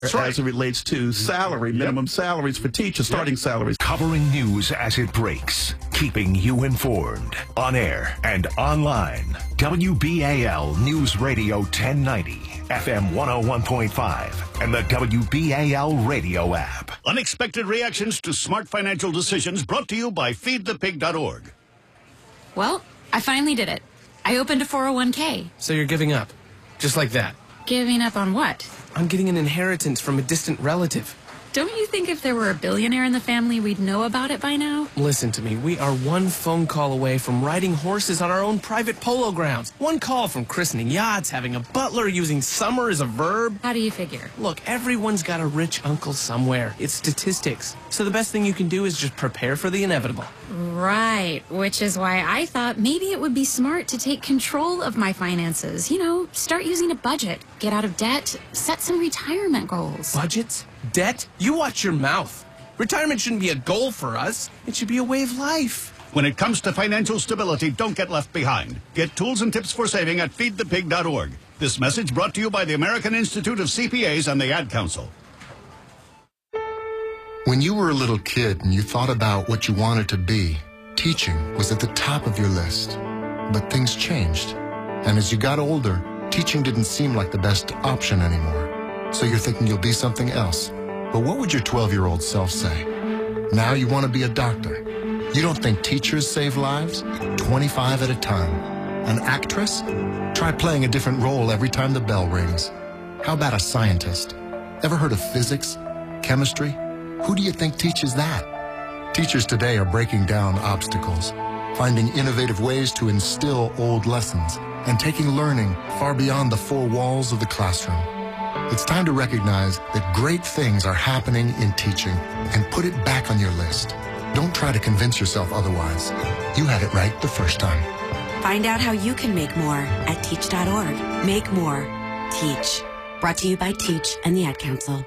as it relates to salary, minimum salaries for teachers, starting salaries. Covering news as it breaks, keeping you informed, on air and online. WBAL News Radio 1090, FM 101.5, and the WBAL radio app. Unexpected reactions to smart financial decisions brought to you by feedthepig.org. Well, I finally did it. I opened a 401k. So you're giving up? Just like that? Giving up on what? On getting an inheritance from a distant relative. Don't you think if there were a billionaire in the family, we'd know about it by now? Listen to me. We are one phone call away from riding horses on our own private polo grounds. One call from christening yachts, having a butler, using summer as a verb. How do you figure? Look, everyone's got a rich uncle somewhere. It's statistics. So the best thing you can do is just prepare for the inevitable. Right, which is why I thought maybe it would be smart to take control of my finances. You know, start using a budget, get out of debt, set some retirement goals. Budgets? Debt? You watch your mouth. Retirement shouldn't be a goal for us. It should be a way of life. When it comes to financial stability, don't get left behind. Get tools and tips for saving at feedthepig.org. This message brought to you by the American Institute of CPAs and the Ad Council. When you were a little kid and you thought about what you wanted to be, teaching was at the top of your list. But things changed. And as you got older, teaching didn't seem like the best option anymore. So you're thinking you'll be something else. But what would your 12-year-old self say? Now you want to be a doctor. You don't think teachers save lives? 25 at a time. An actress? Try playing a different role every time the bell rings. How about a scientist? Ever heard of physics? Chemistry? Who do you think teaches that? Teachers today are breaking down obstacles, finding innovative ways to instill old lessons, and taking learning far beyond the four walls of the classroom. It's time to recognize that great things are happening in teaching and put it back on your list. Don't try to convince yourself otherwise. You had it right the first time. Find out how you can make more at teach.org. Make more. Teach. Brought to you by Teach and the Ad Council.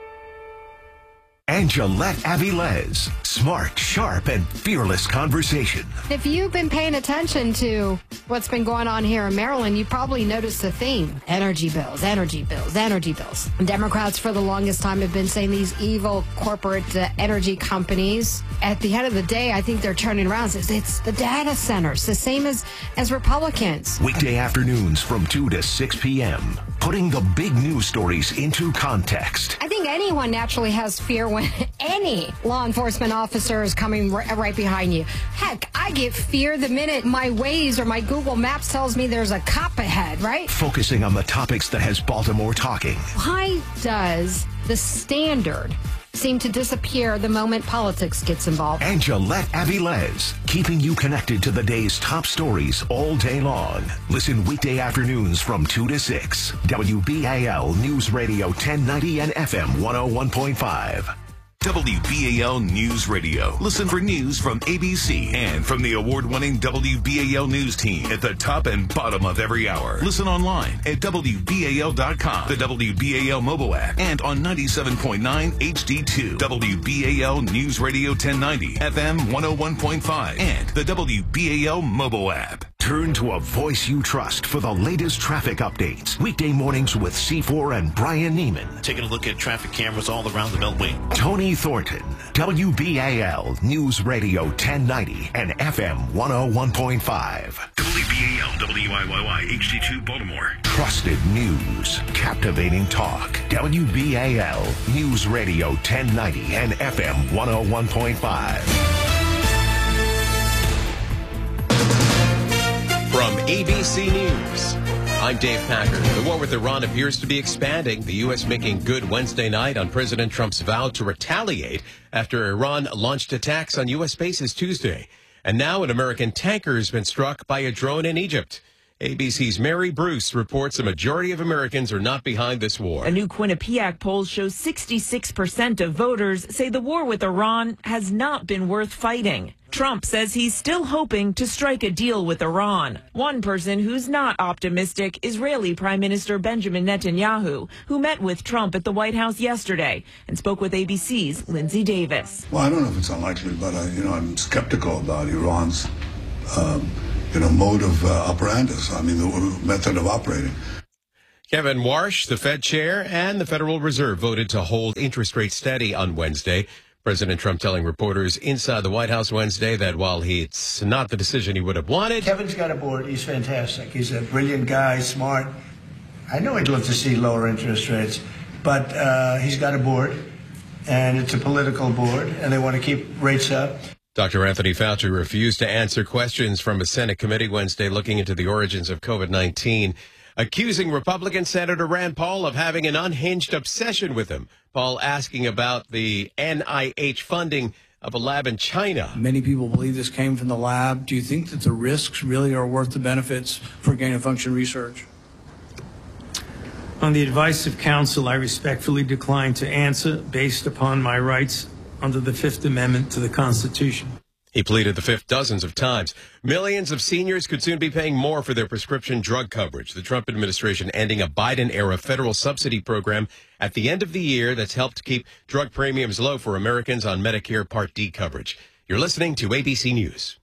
And Gillette Avilés. Smart, sharp, and fearless conversation. If you've been paying attention to what's been going on here in Maryland, you probably noticed the theme. Energy bills, energy bills, energy bills. Democrats for the longest time have been saying these evil corporate energy companies. At the end of the day, I think they're turning around. It's the data centers, the same as Republicans. Weekday afternoons from 2 to 6 p.m. Putting the big news stories into context. I think anyone naturally has fear when any law enforcement officer is coming right behind you. Heck, I get fear the minute my Waze or my Google Maps tells me there's a cop ahead, right? Focusing on the topics that has Baltimore talking. Why does the standard seem to disappear the moment politics gets involved? And Gillette Avilés, keeping you connected to the day's top stories all day long. Listen weekday afternoons from 2 to 6. WBAL News Radio 1090 and FM 101.5. WBAL News Radio. Listen for news from ABC and from the award-winning WBAL News team at the top and bottom of every hour. Listen online at WBAL.com, the WBAL mobile app, and on 97.9 HD2. WBAL News Radio 1090, FM 101.5, and the WBAL mobile app. Turn to a voice you trust for the latest traffic updates. Weekday mornings with C4 and Brian Neiman. Taking a look at traffic cameras all around the Beltway. Tony Thornton, WBAL News Radio 1090 and FM 101.5. WBAL WIYY HD2 Baltimore. Trusted news, captivating talk. WBAL News Radio 1090 and FM 101.5. From ABC News, I'm Dave Packer. The war with Iran appears to be expanding, the U.S. making good Wednesday night on President Trump's vow to retaliate after Iran launched attacks on U.S. bases Tuesday. And now an American tanker has been struck by a drone in Egypt. ABC's Mary Bruce reports a majority of Americans are not behind this war. A new Quinnipiac poll shows 66% of voters say the war with Iran has not been worth fighting. Trump says he's still hoping to strike a deal with Iran. One person who's not optimistic, Israeli Prime Minister Benjamin Netanyahu, who met with Trump at the White House yesterday and spoke with ABC's Lindsay Davis. Well, I don't know if it's unlikely, but I'm skeptical about Iran's mode of operandus. I mean, the method of operating. Kevin Warsh, the Fed chair, and the Federal Reserve voted to hold interest rates steady on Wednesday. President Trump telling reporters inside the White House Wednesday that while it's not the decision he would have wanted. Kevin's got a board. He's fantastic. He's a brilliant guy, smart. I know he'd love to see lower interest rates, but he's got a board, and it's a political board, and they want to keep rates up. Dr. Anthony Fauci refused to answer questions from a Senate committee Wednesday looking into the origins of COVID-19, accusing Republican Senator Rand Paul of having an unhinged obsession with him. Paul asking about the NIH funding of a lab in China. Many people believe this came from the lab. Do you think that the risks really are worth the benefits for gain-of-function research? On the advice of counsel, I respectfully decline to answer based upon my rights under the Fifth Amendment to the Constitution. He pleaded the fifth dozens of times. Millions of seniors could soon be paying more for their prescription drug coverage. The Trump administration ending a Biden-era federal subsidy program at the end of the year that's helped keep drug premiums low for Americans on Medicare Part D coverage. You're listening to ABC News.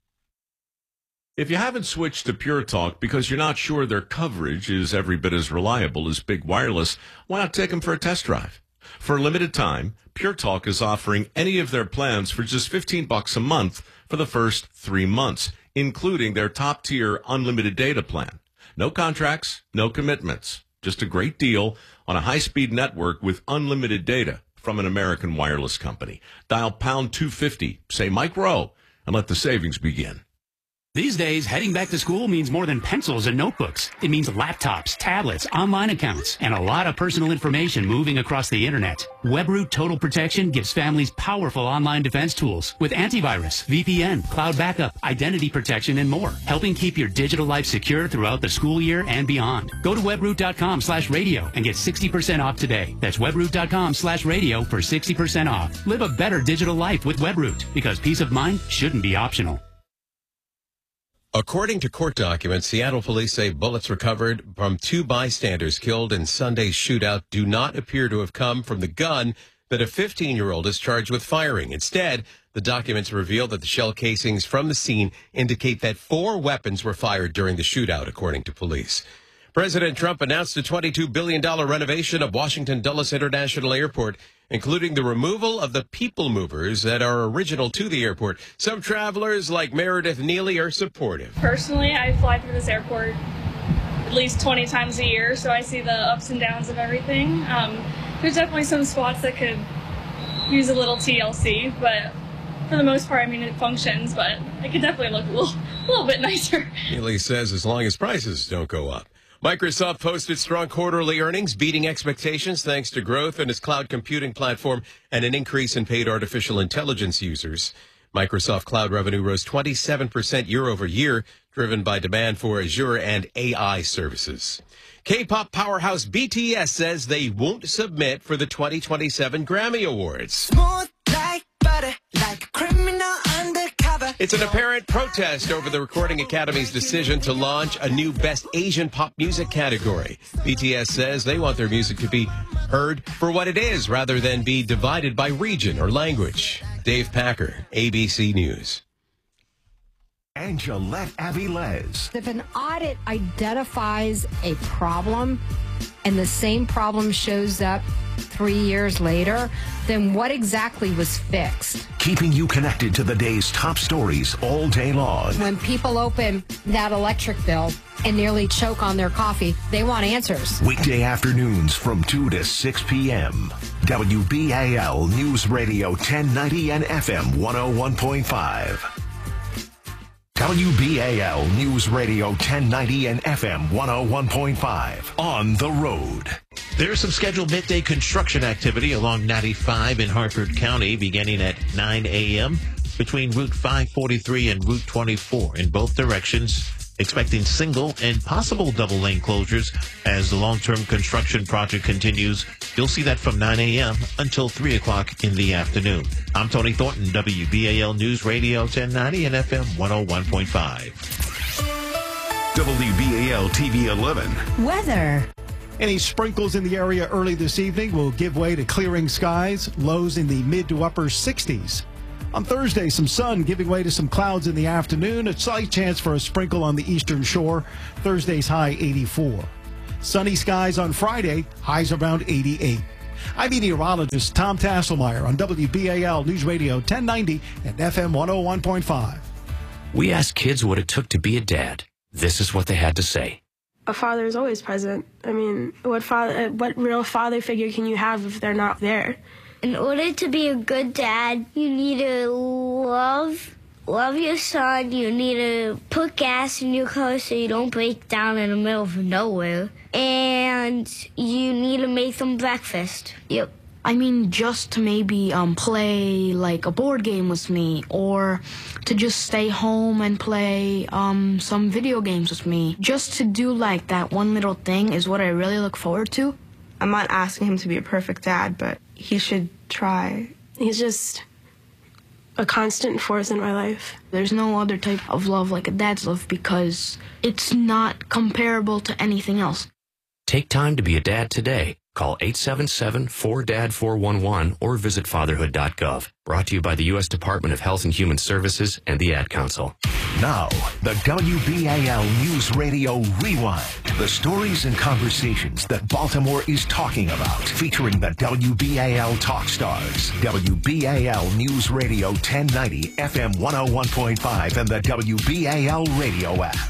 If you haven't switched to Pure Talk because you're not sure their coverage is every bit as reliable as Big Wireless, why not take them for a test drive? For a limited time, Pure Talk is offering any of their plans for just $15 a month for the first 3 months, including their top-tier unlimited data plan. No contracts, no commitments. Just a great deal on a high-speed network with unlimited data from an American wireless company. Dial pound 250, say Mike Rowe, and let the savings begin. These days, heading back to school means more than pencils and notebooks. It means laptops, tablets, online accounts, and a lot of personal information moving across the internet. WebRoot Total Protection gives families powerful online defense tools with antivirus, VPN, cloud backup, identity protection, and more, helping keep your digital life secure throughout the school year and beyond. Go to webroot.com/radio and get 60% off today. That's webroot.com/radio for 60% off. Live a better digital life with WebRoot, because peace of mind shouldn't be optional. According to court documents, Seattle police say bullets recovered from 2 bystanders killed in Sunday's shootout do not appear to have come from the gun that a 15-year-old is charged with firing. Instead, the documents reveal that the shell casings from the scene indicate that 4 weapons were fired during the shootout, according to police. President Trump announced a $22 billion renovation of Washington Dulles International Airport, including the removal of the people movers that are original to the airport. Some travelers, like Meredith Neely, are supportive. Personally, I fly through this airport at least 20 times a year, so I see the ups and downs of everything. There's definitely some spots that could use a little TLC, but for the most part, I mean, it functions, but it could definitely look a little bit nicer. Neely says as long as prices don't go up. Microsoft posted strong quarterly earnings, beating expectations thanks to growth in its cloud computing platform and an increase in paid artificial intelligence users. Microsoft Cloud revenue rose 27% year over year, driven by demand for Azure and AI services. K-pop powerhouse BTS says they won't submit for the 2027 Grammy Awards. Smooth like butter, like a criminal undercover. It's an apparent protest over the Recording Academy's decision to launch a new Best Asian Pop Music category. BTS says they want their music to be heard for what it is rather than be divided by region or language. Dave Packer, ABC News. And Gillette Avilés. If an audit identifies a problem and the same problem shows up 3 years later, then what exactly was fixed? Keeping you connected to the day's top stories all day long. When people open that electric bill and nearly choke on their coffee, they want answers. Weekday afternoons from 2 to 6 p.m. WBAL News Radio 1090 and FM 101.5. WBAL News Radio 1090 and FM 101.5 on the road. There's some scheduled midday construction activity along 95 in Hartford County beginning at 9 a.m. between Route 543 and Route 24 in both directions. Expecting single and possible double lane closures as the long-term construction project continues. You'll see that from 9 a.m. until 3 o'clock in the afternoon. I'm Tony Thornton, WBAL News Radio 1090 and FM 101.5. WBAL TV 11. Weather. Any sprinkles in the area early this evening will give way to clearing skies, lows in the mid to upper 60s. On Thursday, some sun giving way to some clouds in the afternoon. A slight chance for a sprinkle on the eastern shore. Thursday's high 84. Sunny skies on Friday, highs around 88. I'm meteorologist Tom Tasselmeyer on WBAL News Radio 1090 and FM 101.5. We asked kids what it took to be a dad. This is what they had to say. A father is always present. I mean, what real father figure can you have if they're not there? In order to be a good dad, you need to love your son. You need to put gas in your car so you don't break down in the middle of nowhere. And you need to make them breakfast. Yep. I mean, just to maybe play like a board game with me, or to just stay home and play some video games with me. Just to do like that one little thing is what I really look forward to. I'm not asking him to be a perfect dad, but he should try. He's just a constant force in my life. There's no other type of love like a dad's love because it's not comparable to anything else. Take time to be a dad today. Call 877-4DAD-411 or visit fatherhood.gov. Brought to you by the U.S. Department of Health and Human Services and the Ad Council. Now, the WBAL News Radio Rewind. The stories and conversations that Baltimore is talking about. Featuring the WBAL Talk Stars. WBAL News Radio 1090, FM 101.5, and the WBAL Radio app.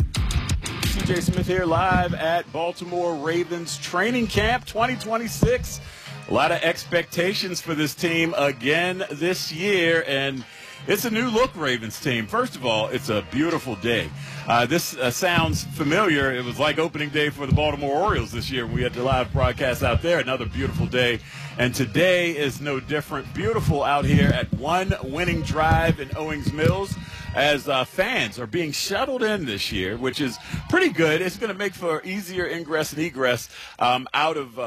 TJ Smith here, live at Baltimore Ravens training camp 2026. A lot of expectations for this team again this year, and it's a new look Ravens team. First of all, it's a beautiful day. This sounds familiar. It was like opening day for the Baltimore Orioles this year. We had the live broadcast out there. Another beautiful day. And today is no different. Beautiful out here at One Winning Drive in Owings Mills, as fans are being shuttled in this year, which is pretty good. It's going to make for easier ingress and egress out of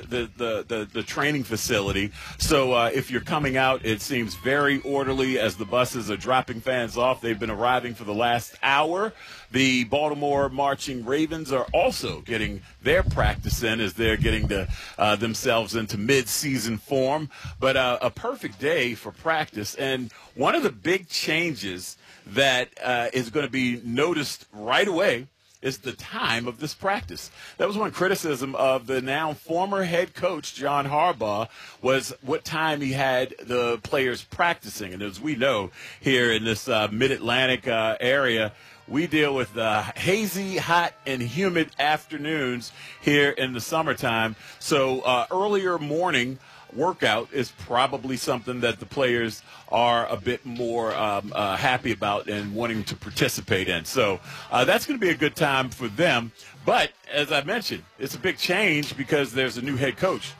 the training facility. So if you're coming out, it seems very orderly as the buses are dropping fans off. They've been arriving for the last hour. The Baltimore Marching Ravens are also getting their practice in as they're getting themselves into mid-season form. But a perfect day for practice. And one of the big changes that is going to be noticed right away is the time of this practice. That was one criticism of the now former head coach, John Harbaugh, was what time he had the players practicing. And as we know here in this mid-Atlantic area, we deal with hazy, hot, and humid afternoons here in the summertime. So earlier morning workout is probably something that the players are a bit more happy about and wanting to participate in. So that's going to be a good time for them. But as I mentioned, it's a big change because there's a new head coach.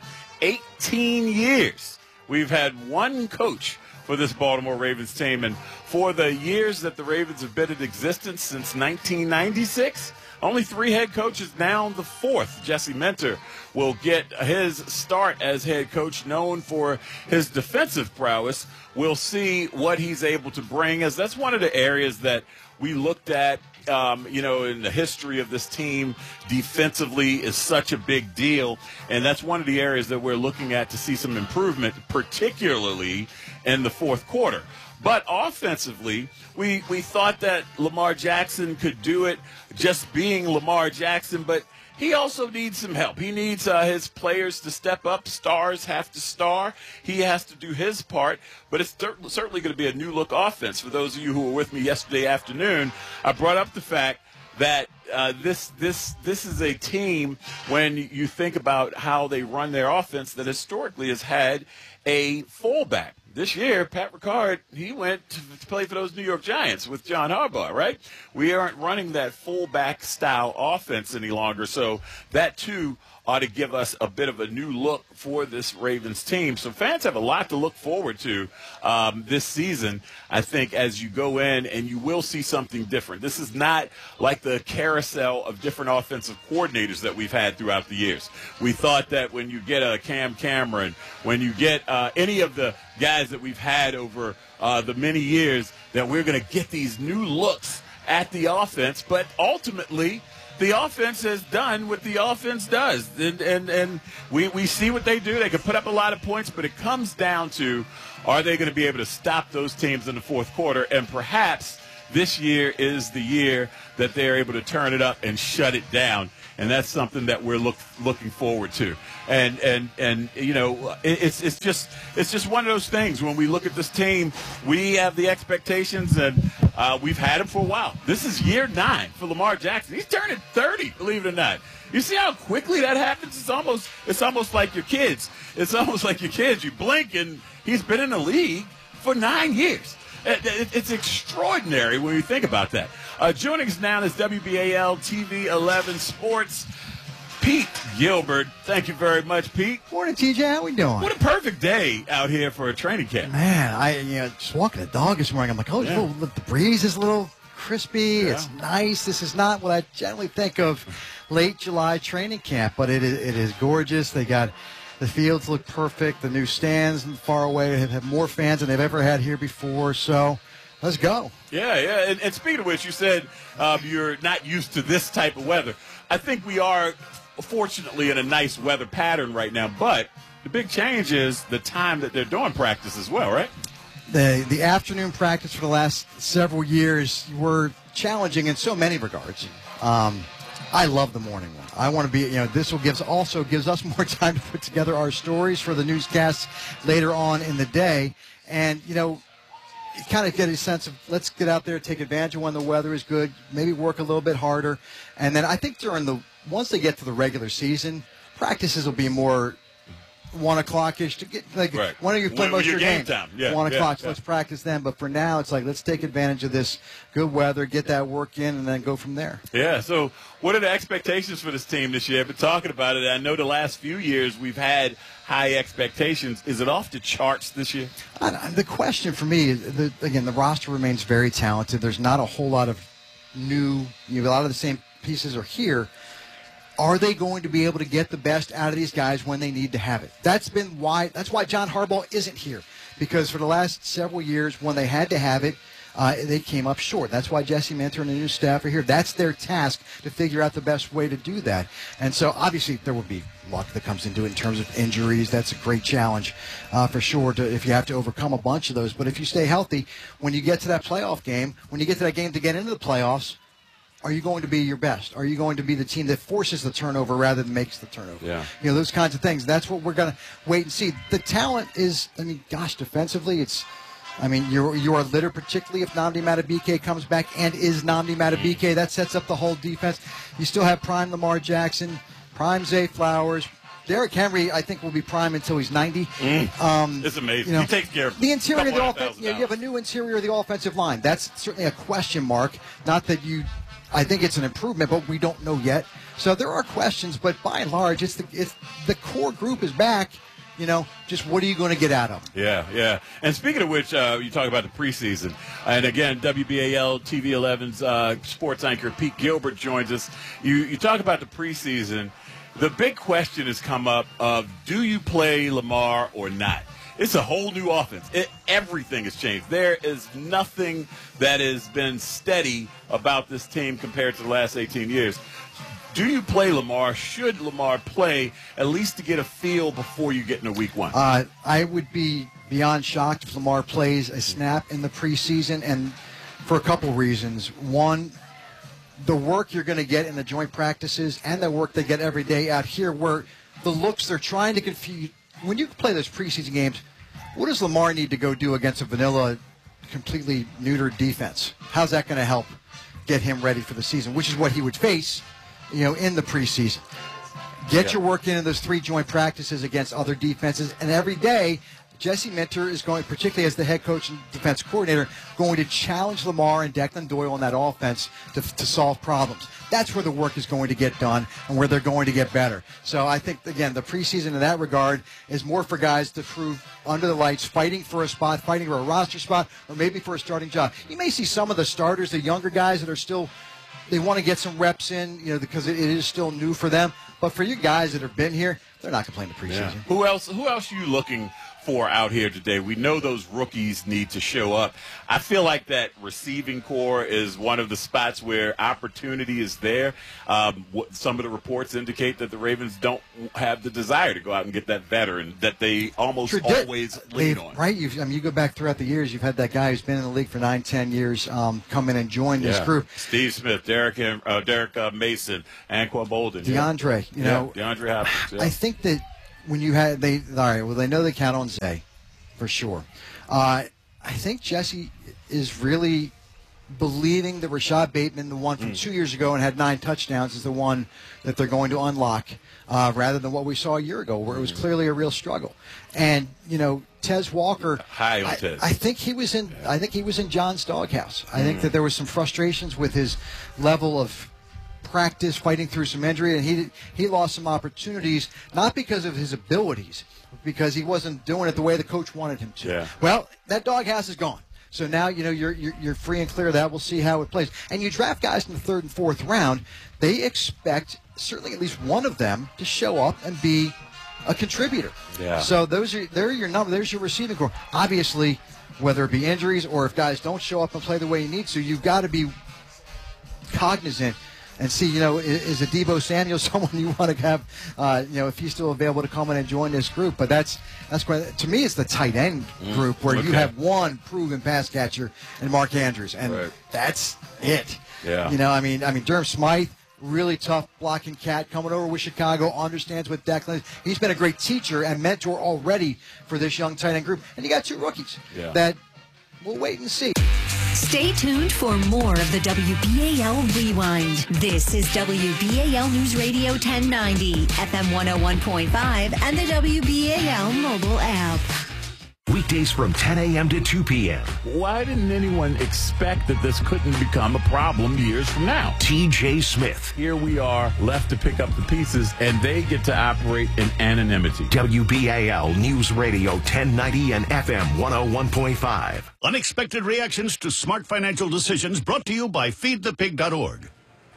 18 years we've had one coach for this Baltimore Ravens team. And for the years that the Ravens have been in existence since 1996, only 3 head coaches, now the 4th. Jesse Minter will get his start as head coach, known for his defensive prowess. We'll see what he's able to bring, as that's one of the areas that we looked at, in the history of this team. Defensively is such a big deal, and that's one of the areas that we're looking at to see some improvement, particularly in the fourth quarter. But offensively, we thought that Lamar Jackson could do it just being Lamar Jackson, but he also needs some help. He needs his players to step up. Stars have to star. He has to do his part, but it's certainly going to be a new-look offense. For those of you who were with me yesterday afternoon, I brought up the fact that this is a team, when you think about how they run their offense, that historically has had a fullback. This year, Pat Ricard, he went to play for those New York Giants with John Harbaugh, right? We aren't running that fullback style offense any longer, so that too ought to give us a bit of a new look for this Ravens team. So fans have a lot to look forward to this season, I think, as you go in, and you will see something different. This is not like the carousel of different offensive coordinators that we've had throughout the years. We thought that when you get a Cam Cameron, when you get any of the guys that we've had over the many years, that we're going to get these new looks at the offense, but ultimately the offense has done what the offense does, and we see what they do. They can put up a lot of points, but it comes down to, are they going to be able to stop those teams in the fourth quarter and perhaps this year is the year that they're able to turn it up and shut it down. And that's something that we're looking forward to. And you know, it's just one of those things. When we look at this team, we have the expectations, and we've had them for a while. This is year 9 for Lamar Jackson. He's turning 30, believe it or not. You see how quickly that happens? It's almost like your kids. It's almost like your kids. You blink, and he's been in the league for 9 years. It's extraordinary when you think about that. Joining us now is WBAL TV 11 Sports, Pete Gilbert. Thank you very much, Pete. Morning, TJ. How we doing? What a perfect day out here for a training camp. Man, just walking the dog this morning. I'm like, the breeze is a little crispy. Yeah. It's nice. This is not what I generally think of late July training camp, but it is gorgeous. They got the fields look perfect. The new stands far away have more fans than they've ever had here before. So let's go. Yeah. And speaking of which, you said you're not used to this type of weather. I think we are, fortunately, in a nice weather pattern right now. But the big change is the time that they're doing practice as well, right? The afternoon practice for the last several years were challenging in so many regards. I love the morning one. I want to be, this also gives us more time to put together our stories for the newscasts later on in the day. And, you kind of get a sense of let's get out there, take advantage of when the weather is good, maybe work a little bit harder. And then I think once they get to the regular season, practices will be more 1 o'clock-ish to get right. When are you playing most of your games? Time. Yeah, 1 o'clock, so let's practice then. But for now, it's like let's take advantage of this good weather, get that work in, and then go from there. Yeah, so what are the expectations for this team this year? I've been talking about it. I know the last few years we've had high expectations. Is it off the charts this year? The question for me is, the roster remains very talented. There's not a whole lot of new, a lot of the same pieces are here. Are they going to be able to get the best out of these guys when they need to have it? That's why John Harbaugh isn't here, because for the last several years when they had to have it, they came up short. That's why Jesse Minter and the new staff are here. That's their task, to figure out the best way to do that. And so obviously there will be luck that comes into it in terms of injuries. That's a great challenge for sure if you have to overcome a bunch of those. But if you stay healthy, when you get to that playoff game, when you get to that game to get into the playoffs, are you going to be your best? Are you going to be the team that forces the turnover rather than makes the turnover? Yeah. Those kinds of things. That's what we're going to wait and see. The talent is, defensively, you are littered, particularly if Nnamdi Madubuike comes back and is Nnamdi Madubuike. That sets up the whole defense. You still have prime Lamar Jackson, prime Zay Flowers. Derrick Henry, I think, will be prime until he's 90. It's amazing. He takes care of the interior of the offense. You have a new interior of the offensive line. That's certainly a question mark. Not that I think it's an improvement, but we don't know yet. So there are questions, but by and large, it's the core group is back. Just what are you going to get out of them? Yeah. And speaking of which, you talk about the preseason. And again, WBAL TV 11's sports anchor Pete Gilbert joins us. You talk about the preseason. The big question has come up of, do you play Lamar or not? It's a whole new offense. Everything has changed. There is nothing that has been steady about this team compared to the last 18 years. Do you play Lamar? Should Lamar play, at least to get a feel before you get into week 1? I would be beyond shocked if Lamar plays a snap in the preseason, and for a couple reasons. One, the work you're going to get in the joint practices and the work they get every day out here, where the looks they're trying to confuse. When you play those preseason games, what does Lamar need to go do against a vanilla, completely neutered defense? How's that going to help get him ready for the season, which is what he would face, in the preseason? Get your work in those 3 joint practices against other defenses, and every day Jesse Minter is going, particularly as the head coach and defense coordinator, going to challenge Lamar and Declan Doyle on that offense to solve problems. That's where the work is going to get done and where they're going to get better. So I think, again, the preseason in that regard is more for guys to prove under the lights, fighting for a spot, fighting for a roster spot, or maybe for a starting job. You may see some of the starters, the younger guys that are still, they want to get some reps in, because it is still new for them. But for you guys that have been here, they're not going to play in the preseason. Yeah. Who else are you looking for out here today. We know those rookies need to show up. I feel like that receiving core is one of the spots where opportunity is there. Some of the reports indicate that the Ravens don't have the desire to go out and get that veteran that they almost always lean on. Right? You go back throughout the years, you've had that guy who's been in the league for 9-10 years come in and join this group. Steve Smith, Derek Mason, Anquan Bolden. DeAndre, DeAndre Hopkins. I think that when you had they know they count on Zay for sure. I think Jesse is really believing that Rashad Bateman, the one from 2 years ago and had 9 touchdowns, is the one that they're going to unlock rather than what we saw a year ago where it was clearly a real struggle. And Tez Walker, high on Tez. I think he was in John's doghouse. I think that there was some frustrations with his level of practice, fighting through some injury, and he lost some opportunities, not because of his abilities, but because he wasn't doing it the way the coach wanted him to. Yeah. Well, that doghouse is gone. So now you're free and clear of that. We'll see how it plays. And you draft guys in the 3rd and 4th round, they expect certainly at least one of them to show up and be a contributor. Yeah. So they're your number. There's your receiving core. Obviously, whether it be injuries or if guys don't show up and play the way you need to, you've got to be cognizant and see, is a Deebo Samuel someone you want to have, if he's still available to come in and join this group. But that's great. To me, it's the tight end group where you have one proven pass catcher in Mark Andrews, and that's it. Yeah. Durham Smythe, really tough blocking cat, coming over with Chicago, understands what Declan is. He's been a great teacher and mentor already for this young tight end group. And you got 2 rookies that we'll wait and see. Stay tuned for more of the WBAL Rewind. This is WBAL News Radio 1090, FM 101.5, and the WBAL mobile app. Weekdays from 10 a.m. to 2 p.m. Why didn't anyone expect that this couldn't become a problem years from now? TJ Smith. Here we are, left to pick up the pieces, and they get to operate in anonymity. WBAL News Radio 1090 and FM 101.5. Unexpected reactions to smart financial decisions brought to you by feedthepig.org.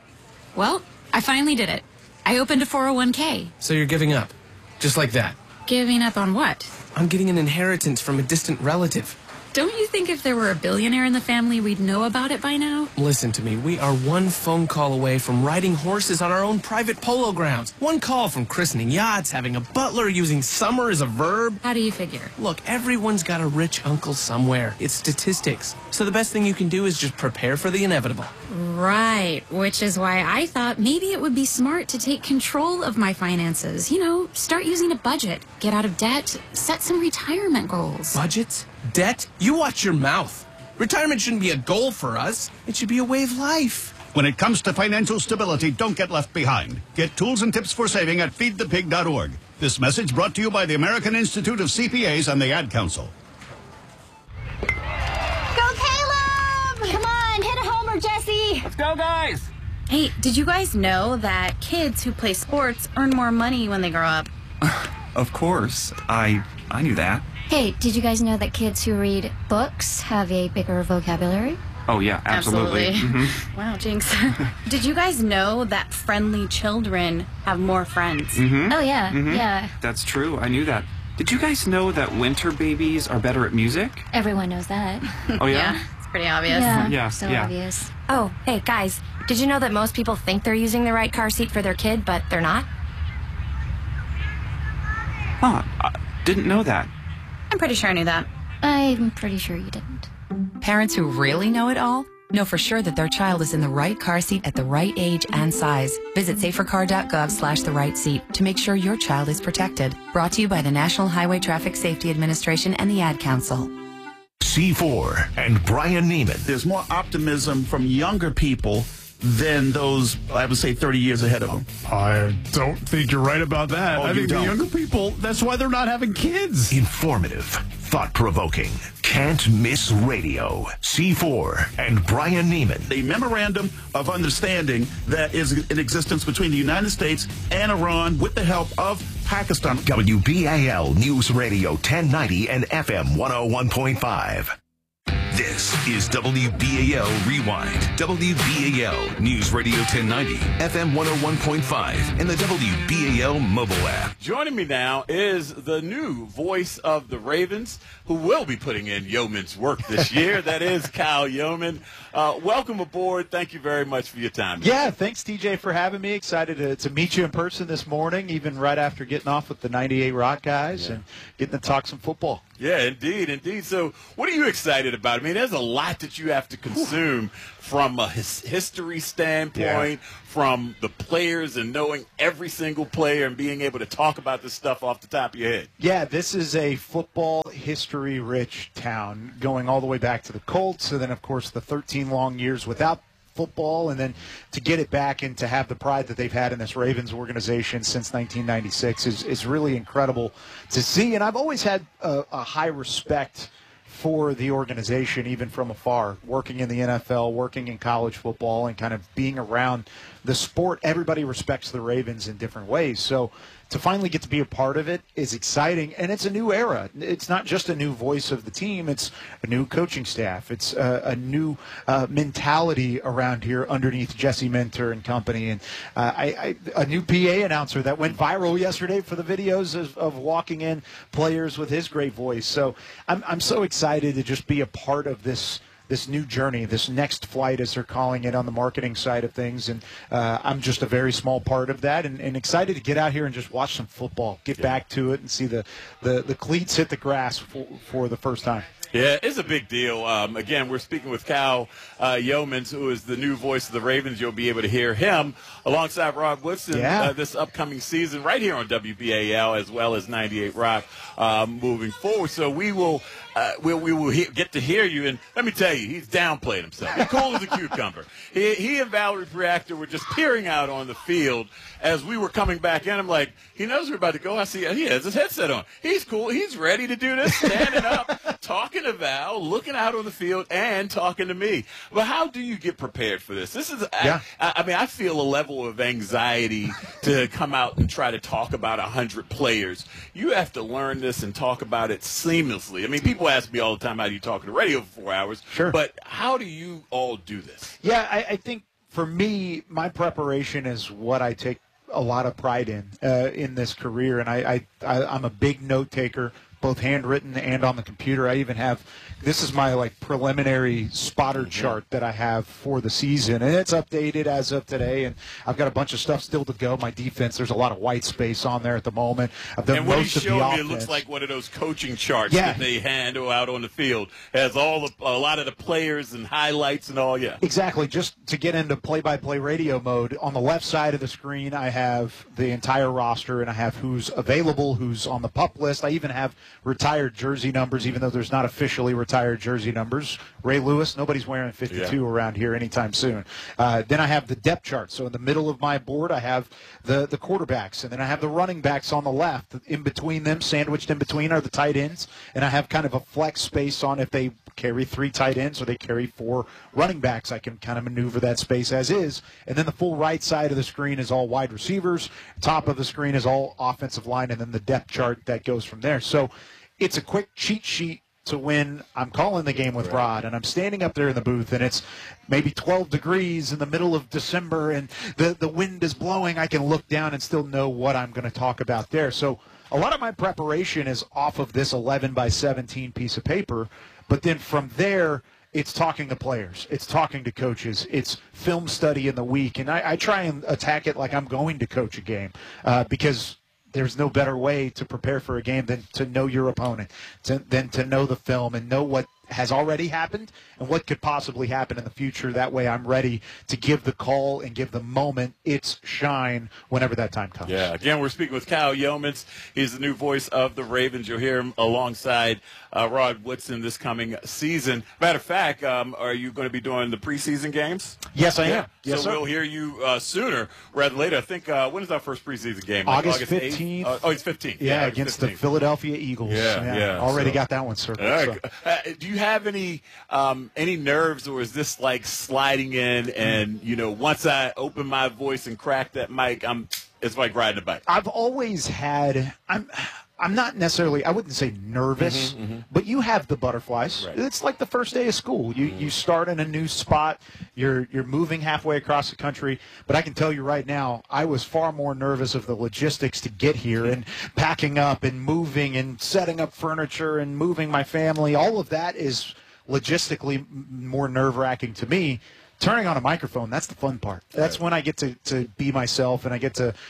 Well, I finally did it. I opened a 401k. So you're giving up? Just like that? Giving up on what? On getting an inheritance from a distant relative. Don't you think if there were a billionaire in the family, we'd know about it by now? Listen to me. We are one phone call away from riding horses on our own private polo grounds. One call from christening yachts, having a butler, using summer as a verb. How do you figure? Look, everyone's got a rich uncle somewhere. It's statistics. So the best thing you can do is just prepare for the inevitable. Right, which is why I thought maybe it would be smart to take control of my finances. Start using a budget, get out of debt, set some retirement goals. Budgets? Debt? You watch your mouth. Retirement shouldn't be a goal for us. It should be a way of life. When it comes to financial stability, don't get left behind. Get tools and tips for saving at feedthepig.org. This message brought to you by the American Institute of CPAs and the Ad Council. Go, Caleb! Come on, hit a homer, Jesse. Let's go, guys. Hey, did you guys know that kids who play sports earn more money when they grow up? Of course. I knew that. Hey, did you guys know that kids who read books have a bigger vocabulary? Oh, yeah, absolutely. Mm-hmm. Wow, Jinx. Did you guys know that friendly children have more friends? Mm-hmm. Oh, yeah, yeah. That's true. I knew that. Did you guys know that winter babies are better at music? Everyone knows that. Oh, yeah? It's pretty obvious. Yeah, so obvious. Oh, hey, guys, did you know that most people think they're using the right car seat for their kid, but they're not? Huh, I didn't know that. I'm pretty sure I knew that. I'm pretty sure you didn't. Parents who really know it all know for sure that their child is in the right car seat at the right age and size. Visit safercar.gov/the right seat to make sure your child is protected. Brought to you by the National Highway Traffic Safety Administration and the Ad Council. C4 and Brian Neiman. There's more optimism from younger people than those, I would say, 30 years ahead of them. I don't think you're right about that. I think the younger people, that's why they're not having kids. Informative, thought-provoking, can't miss radio. C4 and Brian Neiman. A memorandum of understanding that is in existence between the United States and Iran with the help of Pakistan. WBAL News Radio 1090 and FM 101.5. This is WBAL Rewind. WBAL News Radio 1090, FM 101.5, and the WBAL mobile app. Joining me now is the new voice of the Ravens, who will be putting in yeoman's work this year. That is Kyle Yeoman. Welcome aboard. Thank you very much for your time. Yeah, thanks, TJ, for having me. Excited to meet you in person this morning, even right after getting off with the 98 Rock guys and getting to talk some football. Yeah, indeed. So what are you excited about? I mean, there's a lot that you have to consume from a history standpoint, from the players and knowing every single player and being able to talk about this stuff off the top of your head. Yeah, this is a football history-rich town, going all the way back to the Colts, and then, of course, the 13 long years without football, and then to get it back and to have the pride that they've had in this Ravens organization since 1996 is really incredible to see. And I've always had a high respect for the organization, even from afar, working in the NFL, working in college football, and kind of being around the sport. Everybody respects the Ravens in different ways. So to finally get to be a part of it is exciting, and it's a new era. It's not just a new voice of the team. It's a new coaching staff. It's a new mentality around here underneath Jesse Minter and company, and a new PA announcer that went viral yesterday for the videos of walking in players with his great voice. So I'm so excited to just be a part of this new journey, this next flight, as they're calling it, on the marketing side of things. And I'm just a very small part of that, and excited to get out here and just watch some football, get back to it, and see the cleats hit the grass for the first time. Yeah, it's a big deal. Again, we're speaking with Kyle Yeomans, who is the new voice of the Ravens. You'll be able to hear him alongside Rod Woodson this upcoming season right here on WBAL as well as 98 Rock moving forward. So we will get to hear you. And let me tell you, he's downplayed himself. He's cool as a cucumber. He and Valerie Preactor were just peering out on the field as we were coming back in. I'm like, he knows we're about to go. I see he has his headset on. He's cool. He's ready to do this, standing up, talking to Val, looking out on the field, and talking to me. But how do you get prepared for this? This is, I mean, I feel a level of anxiety to come out and try to talk about 100 players. You have to learn this and talk about it seamlessly. I mean, people ask me all the time, how do you talk on the radio for 4 hours? Sure. But how do you all do this? Yeah, I think for me, my preparation is what I take a lot of pride in this career, and I'm a big note taker, both handwritten and on the computer. I even have, this is my preliminary spotter chart that I have for the season, and it's updated as of today, and I've got a bunch of stuff still to go. My defense, there's a lot of white space on there at the moment. I've done and what most he's of the showing offense. me, it looks like one of those coaching charts that they handle out on the field. Has a lot of the players and highlights and all, Exactly. Just to get into play-by-play radio mode, on the left side of the screen, I have the entire roster, and I have who's available, who's on the PUP list. I even have retired jersey numbers, even though there's not officially retired jersey numbers. Ray Lewis, nobody's wearing 52 around here anytime soon. Then I have the depth chart. So in the middle of my board, I have the quarterbacks, and then I have the running backs on the left. In between them, sandwiched in between, are the tight ends, and I have kind of a flex space on if they carry 3 tight ends or they carry 4 running backs. I can kind of maneuver that space as is. And then the full right side of the screen is all wide receivers. Top of the screen is all offensive line, and then the depth chart that goes from there. So it's a quick cheat sheet to when I'm calling the game with Rod, and I'm standing up there in the booth, and it's maybe 12 degrees in the middle of December, and the wind is blowing. I can look down and still know what I'm going to talk about there. So a lot of my preparation is off of this 11 by 17 piece of paper, but then from there, it's talking to players, it's talking to coaches, it's film study in the week, and I try and attack it like I'm going to coach a game because there's no better way to prepare for a game than to know your opponent, than to know the film and know what has already happened and what could possibly happen in the future. That way I'm ready to give the call and give the moment its shine whenever that time comes. Yeah, again, we're speaking with Kyle Yeomans. He's the new voice of the Ravens. You'll hear him alongside Rod Woodson this coming season. Matter of fact, are you going to be doing the preseason games? Yes, I am. Yes, so we'll hear you sooner rather than later. I think, when is our first preseason game? August 15th. Oh, it's 15th. Yeah, against 15th. The Philadelphia Eagles. Yeah. Already got that one circled. Right. Do you have any nerves, or is this like sliding in and, once I open my voice and crack that mic, it's like riding a bike? I've always had I'm not necessarily, I wouldn't say nervous, but you have the butterflies. Right. It's like the first day of school. You start in a new spot. You're moving halfway across the country. But I can tell you right now, I was far more nervous of the logistics to get here and packing up and moving and setting up furniture and moving my family. All of that is logistically more nerve-wracking to me. Turning on a microphone, that's the fun part. That's when I get to be myself, and I get to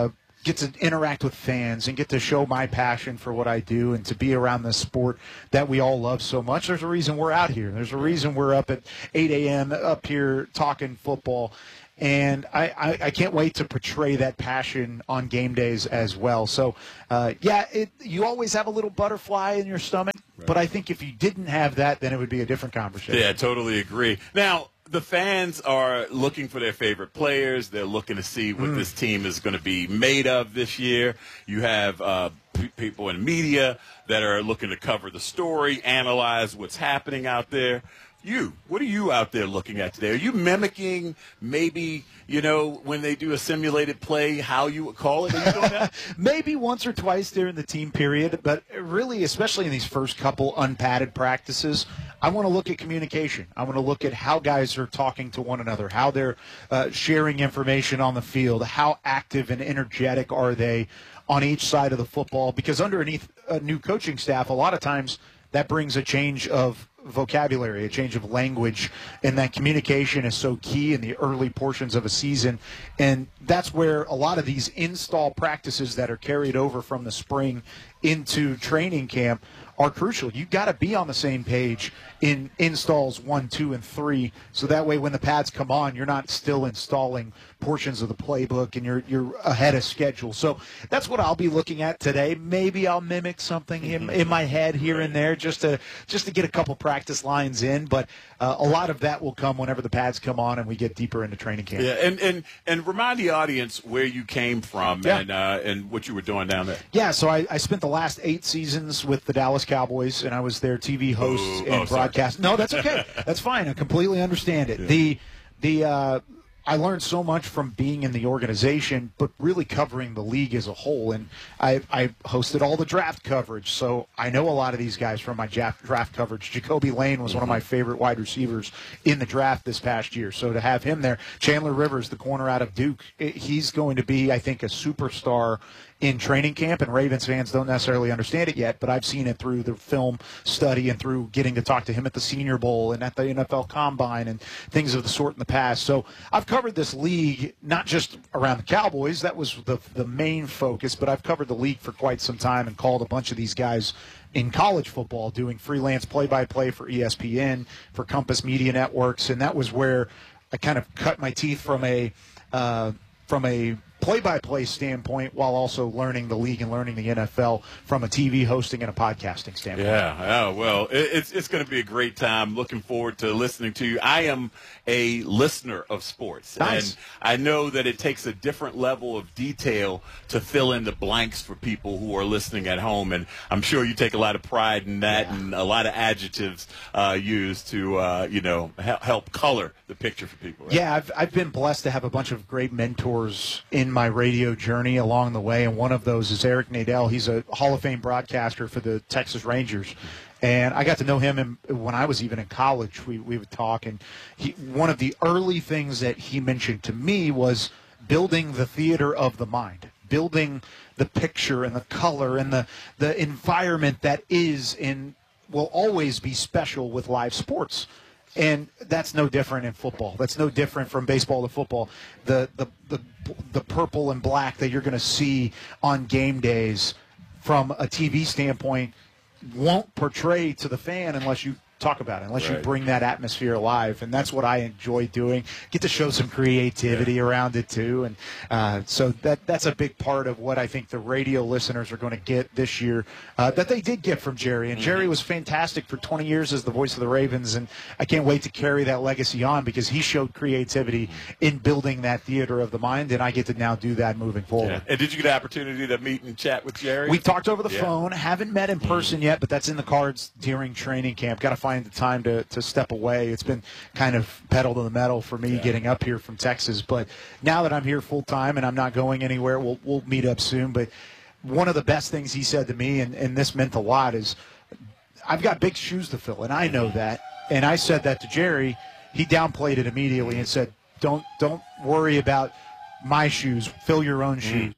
interact with fans and get to show my passion for what I do and to be around this sport that we all love so much. There's a reason we're out here. There's a reason we're up at 8 a.m. up here talking football. And I can't wait to portray that passion on game days as well. So, you always have a little butterfly in your stomach. Right. But I think if you didn't have that, then it would be a different conversation. Yeah, totally agree. Now, the fans are looking for their favorite players. They're looking to see what this team is going to be made of this year. You have people in media that are looking to cover the story, analyze what's happening out there. What are you out there looking at today? Are you mimicking maybe, when they do a simulated play, how you would call it? Are you doing that? Maybe once or twice during the team period, but really, especially in these first couple unpadded practices, I want to look at communication. I want to look at how guys are talking to one another, how they're sharing information on the field, how active and energetic are they on each side of the football, because underneath a new coaching staff, a lot of times that brings a change of vocabulary, a change of language, and that communication is so key in the early portions of a season. And that's where a lot of these install practices that are carried over from the spring into training camp are crucial. You've got to be on the same page in installs 1, 2, and 3, so that way when the pads come on, you're not still installing portions of the playbook and you're ahead of schedule. So that's what I'll be looking at today. Maybe I'll mimic something in my head here and there just to get a couple practice lines in, but a lot of that will come whenever the pads come on and we get deeper into training camp. Yeah, and remind the audience where you came from and what you were doing down there. Yeah, so I spent the last 8 seasons with the Dallas Cowboys, and I was their TV host and broadcast. No, that's okay. That's fine. I completely understand it. Yeah. I learned so much from being in the organization, but really covering the league as a whole. And I hosted all the draft coverage, so I know a lot of these guys from my draft coverage. Jacoby Lane was one of my favorite wide receivers in the draft this past year. So to have him there, Chandler Rivers, the corner out of Duke, he's going to be, I think, a superstar in training camp, and Ravens fans don't necessarily understand it yet, but I've seen it through the film study and through getting to talk to him at the Senior Bowl and at the NFL Combine and things of the sort in the past. So I've covered this league not just around the Cowboys, that was the main focus, but I've covered the league for quite some time and called a bunch of these guys in college football, doing freelance play-by-play for ESPN, for Compass Media Networks, and that was where I kind of cut my teeth from a play-by-play standpoint while also learning the league and learning the NFL from a TV hosting and a podcasting standpoint. Yeah, well, it's going to be a great time. Looking forward to listening to you. I am a listener of sports, nice. And I know that it takes a different level of detail to fill in the blanks for people who are listening at home, and I'm sure you take a lot of pride in that and a lot of adjectives used to help color the picture for people. Right? Yeah, I've been blessed to have a bunch of great mentors in my radio journey along the way, and one of those is Eric Nadel. He's a Hall of Fame broadcaster for the Texas Rangers, and I got to know him when I was even in college. We would talk, and one of the early things that he mentioned to me was building the theater of the mind, building the picture and the color and the environment that is and will always be special with live sports. And that's no different in football. That's no different from baseball to football. The purple and black that you're going to see on game days from a TV standpoint won't portray to the fan unless you talk about it, unless you bring that atmosphere alive. And that's what I enjoy doing. Get to show some creativity around it too. And so that's a big part of what I think the radio listeners are going to get this year that they did get from Jerry. And Jerry was fantastic for 20 years as the voice of the Ravens, and I can't wait to carry that legacy on because he showed creativity in building that theater of the mind, and I get to now do that moving forward. Yeah. And did you get an opportunity to meet and chat with Jerry? We talked over the phone. Haven't met in person yet, but that's in the cards during training camp. Got to find the time to step away. It's been kind of pedal to the metal for me getting up here from Texas, but now that I'm here full time and I'm not going anywhere, we'll meet up soon. But one of the best things he said to me, and this meant a lot, is I've got big shoes to fill, and I know that. And I said that to Jerry. He downplayed it immediately and said, don't worry about my shoes. Fill your own shoes.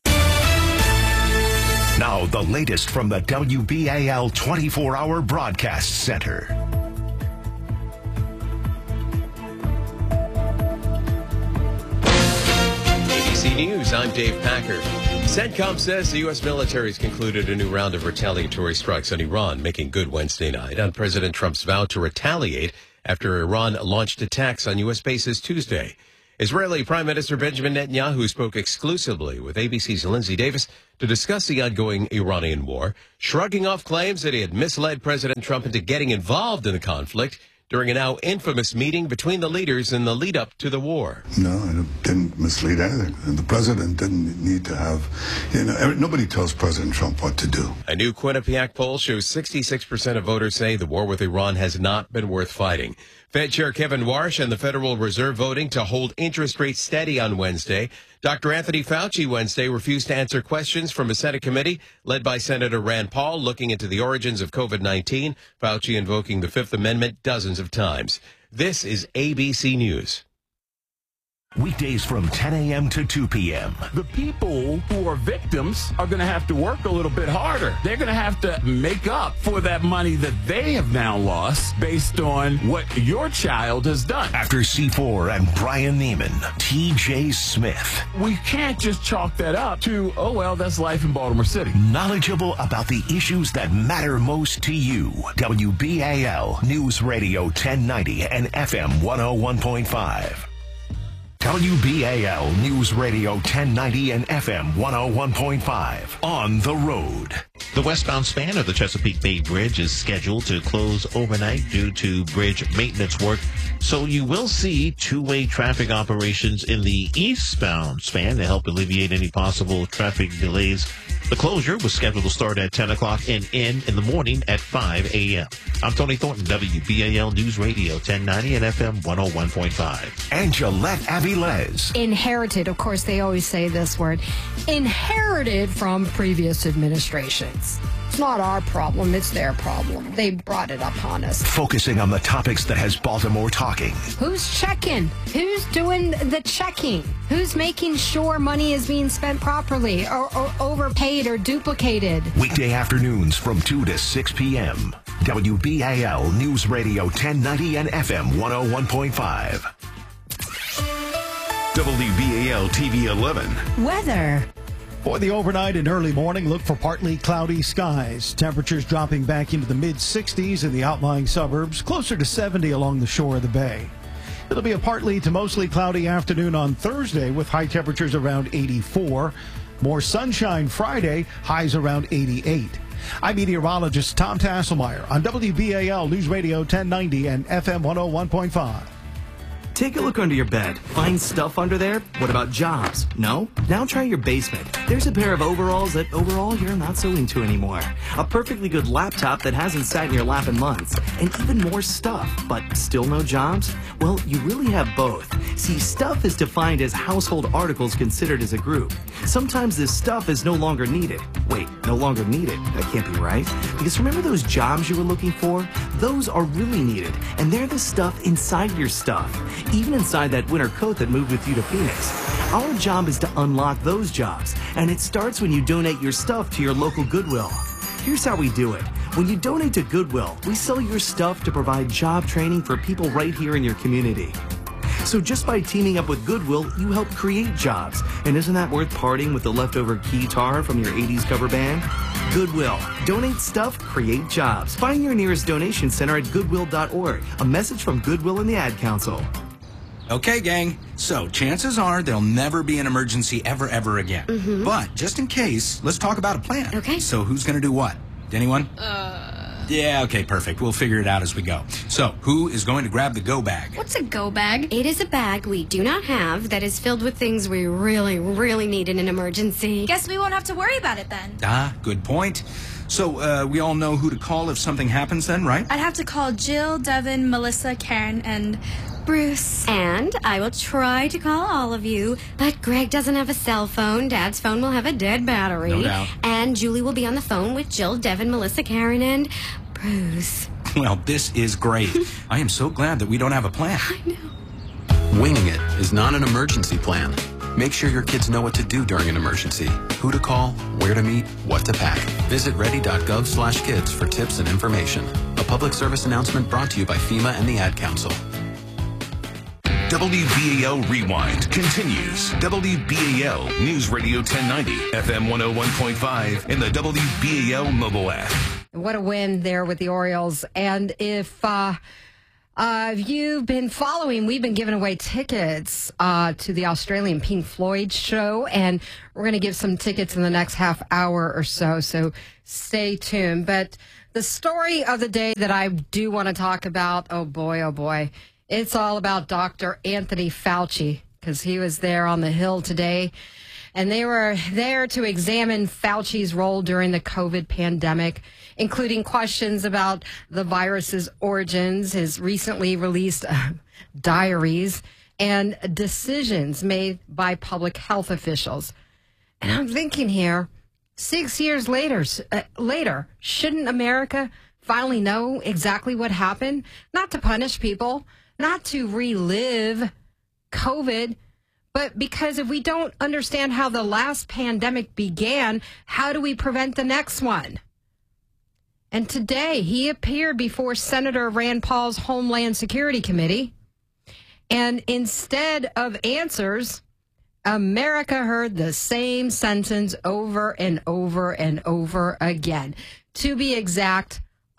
Now the latest from the WBAL 24-hour broadcast center. ABC News, I'm Dave Packer. CENTCOM says the U.S. military has concluded a new round of retaliatory strikes on Iran, making good Wednesday night on President Trump's vow to retaliate after Iran launched attacks on U.S. bases Tuesday. Israeli Prime Minister Benjamin Netanyahu spoke exclusively with ABC's Lindsay Davis to discuss the ongoing Iranian war, shrugging off claims that he had misled President Trump into getting involved in the conflict during a now infamous meeting between the leaders in the lead-up to the war. No, I didn't mislead anything. And the president didn't need to have, nobody tells President Trump what to do. A new Quinnipiac poll shows 66% of voters say the war with Iran has not been worth fighting. Fed Chair Kevin Warsh and the Federal Reserve voting to hold interest rates steady on Wednesday. Dr. Anthony Fauci Wednesday refused to answer questions from a Senate committee led by Senator Rand Paul looking into the origins of COVID-19. Fauci invoking the Fifth Amendment dozens of times. This is ABC News. Weekdays from 10 a.m. to 2 p.m. The people who are victims are going to have to work a little bit harder. They're going to have to make up for that money that they have now lost based on what your child has done. After C4 and Brian Neiman, T.J. Smith. We can't just chalk that up to, oh, well, that's life in Baltimore City. Knowledgeable about the issues that matter most to you. WBAL News Radio 1090 and FM 101.5. WBAL News Radio 1090 and FM 101.5. On the road. The westbound span of the Chesapeake Bay Bridge is scheduled to close overnight due to bridge maintenance work. So you will see two-way traffic operations in the eastbound span to help alleviate any possible traffic delays. The closure was scheduled to start at 10 o'clock and end in the morning at 5 a.m. I'm Tony Thornton, WBAL News Radio 1090 and FM 101.5. Angelette Avilés. Inherited, of course, they always say this word. Inherited from previous administrations. It's not our problem, it's their problem. They brought it upon us. Focusing on the topics that has Baltimore talking. Who's checking? Who's doing the checking? Who's making sure money is being spent properly or overpaid or duplicated? Weekday afternoons from 2 to 6 p.m. WBAL News Radio 1090 and FM 101.5. WBAL TV 11. Weather. For the overnight and early morning, look for partly cloudy skies. Temperatures dropping back into the mid-60s in the outlying suburbs, closer to 70 along the shore of the bay. It'll be a partly to mostly cloudy afternoon on Thursday with high temperatures around 84. More sunshine Friday, highs around 88. I'm meteorologist Tom Tasselmeyer on WBAL News Radio 1090 and FM 101.5. Take a look under your bed. Find stuff under there? What about jobs? No? Now try your basement. There's a pair of overalls that overall you're not so into anymore. A perfectly good laptop that hasn't sat in your lap in months. And even more stuff, but still no jobs? Well, you really have both. See, stuff is defined as household articles considered as a group. Sometimes this stuff is no longer needed. Wait, no longer needed? That can't be right. Because remember those jobs you were looking for? Those are really needed. And they're the stuff inside your stuff. Even inside that winter coat that moved with you to Phoenix. Our job is to unlock those jobs, and it starts when you donate your stuff to your local Goodwill. Here's how we do it. When you donate to Goodwill, we sell your stuff to provide job training for people right here in your community. So just by teaming up with Goodwill, you help create jobs. And isn't that worth parting with the leftover guitar from your 80s cover band? Goodwill. Donate stuff, create jobs. Find your nearest donation center at goodwill.org. A message from Goodwill and the Ad Council. Okay, gang. So chances are there'll never be an emergency ever again. Mm-hmm. But just in case, let's talk about a plan. Okay. So who's going to do what? Anyone? Yeah, okay, perfect. We'll figure it out as we go. So, who is going to grab the go bag? What's a go bag? It is a bag we do not have that is filled with things we really need in an emergency. Guess we won't have to worry about it then. Ah, good point. So we all know who to call if something happens then, right? I'd have to call Jill, Devin, Melissa, Karen, and Bruce. And I will try to call all of you, but Greg doesn't have a cell phone. Dad's phone will have a dead battery. No doubt. And Julie will be on the phone with Jill, Devin, Melissa, Karen, and Bruce. Well, this is great. I am so glad that we don't have a plan. I know. Winging it is not an emergency plan. Make sure your kids know what to do during an emergency, who to call, where to meet, what to pack. Visit ready.gov/kids for tips and information. A public service announcement brought to you by FEMA and the Ad Council. WBAL Rewind continues. WBAL News Radio 1090, FM 101.5, and the WBAL mobile app. What a win there with the Orioles. And if you've been following, we've been giving away tickets to the Australian Pink Floyd show, and we're going to give some tickets in the next half hour or so, so stay tuned. But the story of the day that I do want to talk about, oh boy, it's all about Dr. Anthony Fauci, because he was there on the Hill today, and they were there to examine Fauci's role during the COVID pandemic, including questions about the virus's origins, his recently released diaries, and decisions made by public health officials. And I'm thinking here, 6 years later, shouldn't America finally know exactly what happened? Not to punish people, not to relive COVID, but because if we don't understand how the last pandemic began, how do we prevent the next one? And today he appeared before Senator Rand Paul's Homeland Security Committee. And instead of answers, America heard the same sentence over and over and over again. To be exact,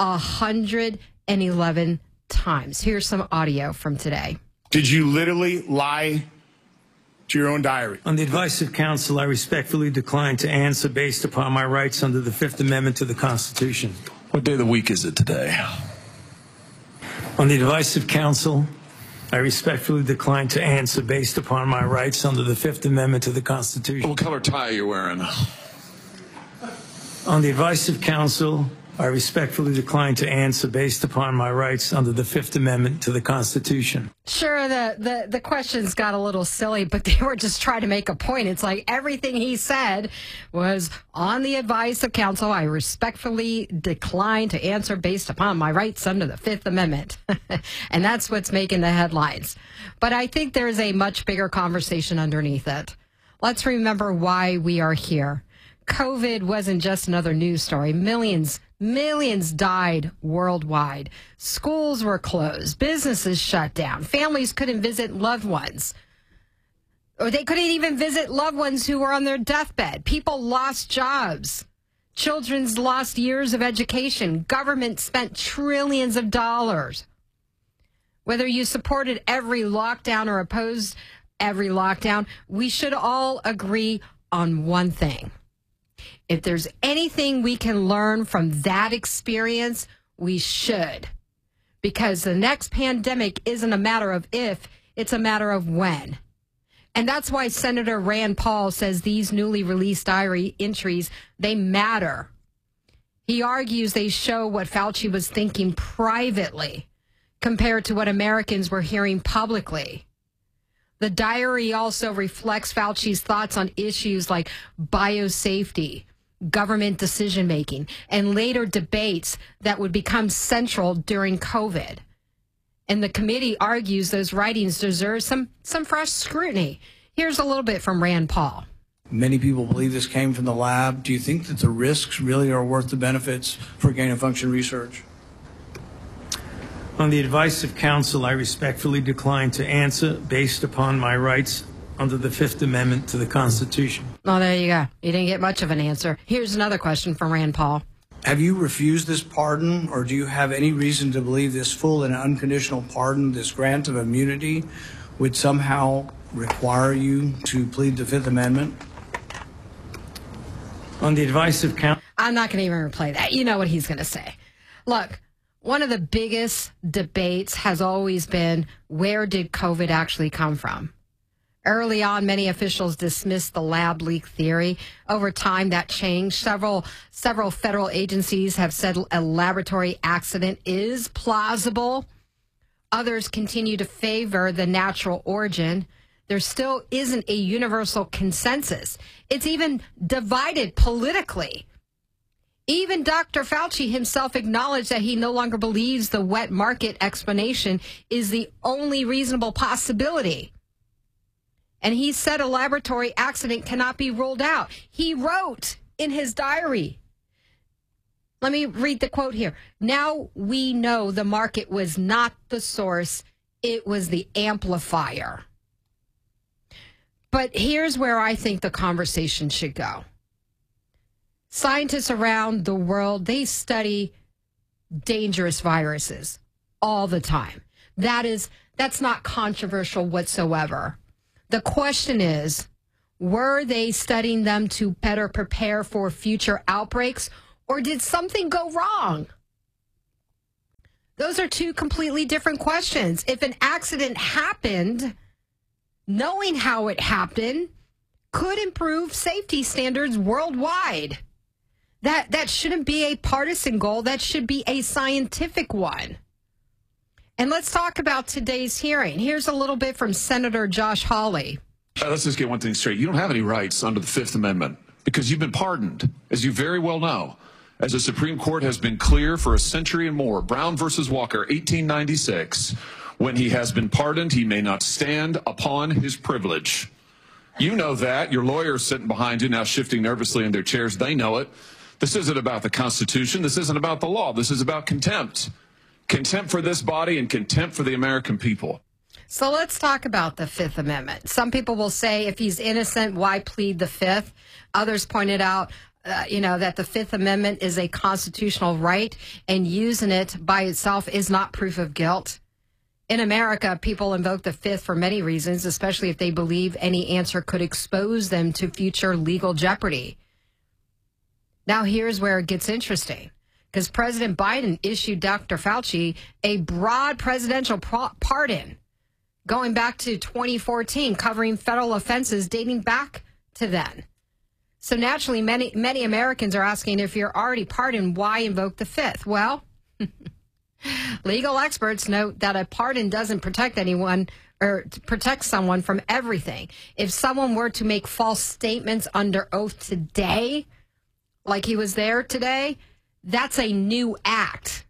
111 times. Here's some audio from today. Did you literally lie to your own diary? On the advice of counsel, I respectfully decline to answer based upon my rights under the Fifth Amendment to the Constitution. What day of the week is it today? On the advice of counsel, I respectfully decline to answer based upon my rights under the Fifth Amendment to the Constitution. What color tie are you wearing? On the advice of counsel, I respectfully decline to answer based upon my rights under the Fifth Amendment to the Constitution. Sure, the questions got a little silly, but they were just trying to make a point. It's like everything he said was on the advice of counsel. I respectfully decline to answer based upon my rights under the Fifth Amendment. And that's what's making the headlines. But I think there's a much bigger conversation underneath it. Let's remember why we are here. COVID wasn't just another news story. Millions died worldwide. Schools were closed. Businesses shut down. Families couldn't visit loved ones. Or they couldn't even visit loved ones who were on their deathbed. People lost jobs. Children lost years of education. Government spent trillions of dollars. Whether you supported every lockdown or opposed every lockdown, we should all agree on one thing. If there's anything we can learn from that experience, we should. Because the next pandemic isn't a matter of if, it's a matter of when. And that's why Senator Rand Paul says these newly released diary entries, they matter. He argues they show what Fauci was thinking privately compared to what Americans were hearing publicly. The diary also reflects Fauci's thoughts on issues like biosafety, government decision-making, and later debates that would become central during COVID. And the committee argues those writings deserve some fresh scrutiny. Here's a little bit from Rand Paul. Many people believe this came from the lab. Do you think that the risks really are worth the benefits for gain-of-function research? On the advice of counsel, I respectfully decline to answer based upon my rights under the Fifth Amendment to the Constitution. Oh, there you go. You didn't get much of an answer. Here's another question from Rand Paul. Have you refused this pardon, or do you have any reason to believe this full and unconditional pardon, this grant of immunity, would somehow require you to plead the Fifth Amendment? On the advice of counsel... I'm not going to even replay that. You know what he's going to say. Look, one of the biggest debates has always been, where did COVID actually come from? Early on, many officials dismissed the lab leak theory. Over time, that changed. Several federal agencies have said a laboratory accident is plausible. Others continue to favor the natural origin. There still isn't a universal consensus. It's even divided politically. Even Dr. Fauci himself acknowledged that he no longer believes the wet market explanation is the only reasonable possibility. And he said a laboratory accident cannot be ruled out. He wrote in his diary, let me read the quote here. Now we know the market was not the source, it was the amplifier. But here's where I think the conversation should go. Scientists around the world, they study dangerous viruses all the time. That's not controversial whatsoever. The question is, were they studying them to better prepare for future outbreaks, or did something go wrong? Those are two completely different questions. If an accident happened, knowing how it happened could improve safety standards worldwide. That shouldn't be a partisan goal. That should be a scientific one. And let's talk about today's hearing. Here's a little bit from Senator Josh Hawley. Let's just get one thing straight. You don't have any rights under the Fifth Amendment because you've been pardoned, as you very well know. As the Supreme Court has been clear for a century and more, Brown versus Walker, 1896, when he has been pardoned, he may not stand upon his privilege. You know that. Your lawyers sitting behind you now shifting nervously in their chairs. They know it. This isn't about the Constitution. This isn't about the law. This is about contempt. Contempt for this body and contempt for the American people. So let's talk about the Fifth Amendment. Some people will say if he's innocent, why plead the Fifth? Others pointed out, that the Fifth Amendment is a constitutional right and using it by itself is not proof of guilt. In America, people invoke the Fifth for many reasons, especially if they believe any answer could expose them to future legal jeopardy. Now, here's where it gets interesting. Because President Biden issued Dr. Fauci a broad presidential pardon going back to 2014, covering federal offenses dating back to then. So naturally, many Americans are asking, if you're already pardoned, why invoke the Fifth? Well, legal experts note that a pardon doesn't protect anyone or protect someone from everything. If someone were to make false statements under oath today, like he was there today, that's a new act.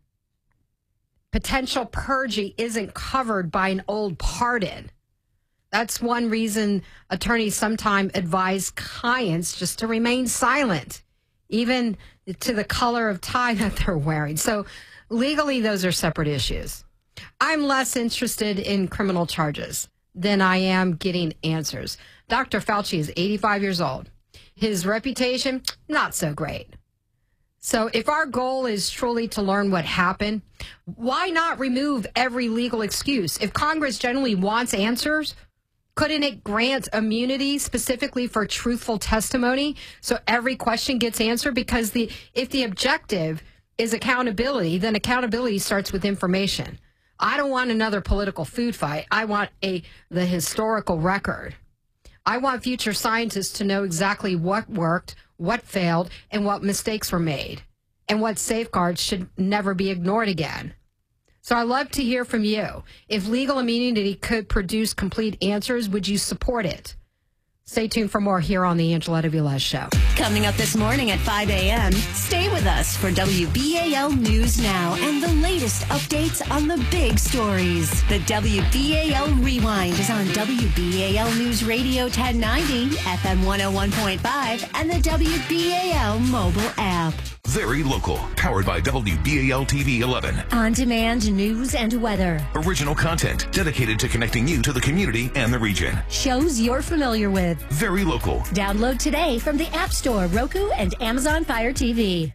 Potential perjury isn't covered by an old pardon. That's one reason attorneys sometimes advise clients just to remain silent, even to the color of tie that they're wearing. So legally, those are separate issues. I'm less interested in criminal charges than I am getting answers. Dr. Fauci is 85 years old. His reputation, not so great. So if our goal is truly to learn what happened, why not remove every legal excuse? If Congress generally wants answers, couldn't it grant immunity specifically for truthful testimony so every question gets answered? Because if the objective is accountability, then accountability starts with information. I don't want another political food fight. I want the historical record. I want future scientists to know exactly what worked, what failed, and what mistakes were made, and what safeguards should never be ignored again. So I'd love to hear from you. If legal immunity could produce complete answers, would you support it? Stay tuned for more here on the Angela Velez Show. Coming up this morning at 5 a.m., stay with us for WBAL News Now and the latest updates on the big stories. The WBAL Rewind is on WBAL News Radio 1090, FM 101.5, and the WBAL mobile app. Very local. Powered by WBAL TV 11. On-demand news and weather. Original content dedicated to connecting you to the community and the region. Shows you're familiar with. Very local. Download today from the App Store, Roku, and Amazon Fire TV.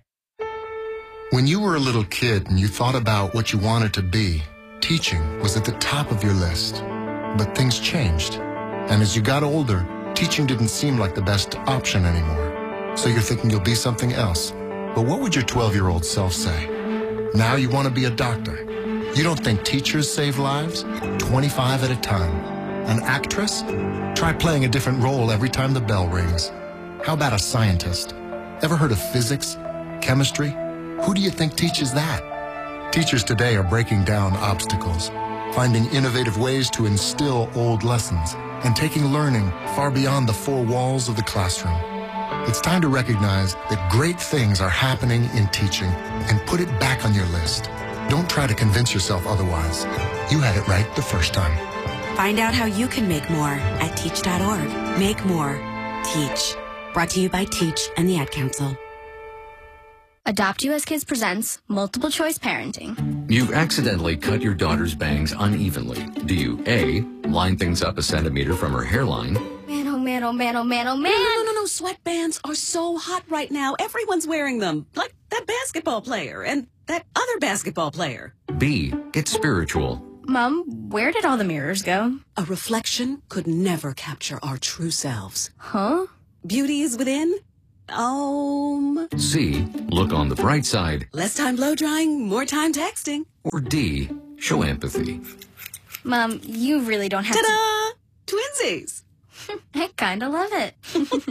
When you were a little kid and you thought about what you wanted to be, teaching was at the top of your list. But things changed. And as you got older, teaching didn't seem like the best option anymore. So you're thinking you'll be something else. But what would your 12-year-old self say? Now you want to be a doctor. You don't think teachers save lives? 25 at a time. An actress? Try playing a different role every time the bell rings. How about a scientist? Ever heard of physics? Chemistry? Who do you think teaches that? Teachers today are breaking down obstacles, finding innovative ways to instill old lessons, and taking learning far beyond the four walls of the classroom. It's time to recognize that great things are happening in teaching and put it back on your list. Don't try to convince yourself otherwise. You had it right the first time. Find out how you can make more at teach.org. Make more. Teach. Brought to you by Teach and the Ad Council. Adopt US Kids presents Multiple Choice Parenting. You've accidentally cut your daughter's bangs unevenly. Do you A, line things up a centimeter from her hairline? Man, oh man, oh man, oh man, oh man. No. Sweatbands are so hot right now. Everyone's wearing them. Like that basketball player and that other basketball player. B, get spiritual. Mom, where did all the mirrors go? A reflection could never capture our true selves. Huh? Beauty is within. C, look on the bright side. Less time blow drying, more time texting. Or D, show empathy. Mom, you really don't have Ta-da! Twinsies! I kind of love it.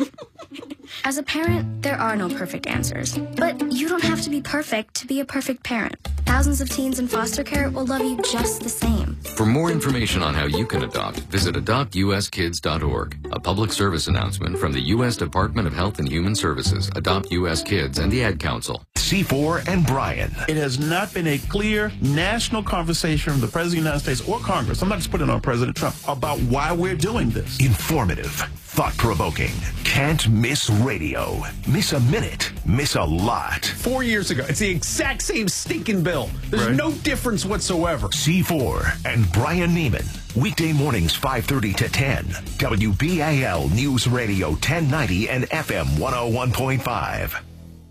As a parent, there are no perfect answers. But you don't have to be perfect to be a perfect parent. Thousands of teens in foster care will love you just the same. For more information on how you can adopt, visit adoptuskids.org. A public service announcement from the U.S. Department of Health and Human Services, Adopt U.S. Kids, and the Ad Council. C4 and Brian. It has not been a clear national conversation from the President of the United States or Congress, I'm not just putting it on President Trump, about why we're doing this. Informative, thought-provoking, can't miss radio. Miss a minute, miss a lot. 4 years ago, it's the exact same stinking bill. There's no difference whatsoever. C4 and Brian Neiman. Weekday mornings 5:30 to 10. WBAL News Radio 1090 and FM 101.5.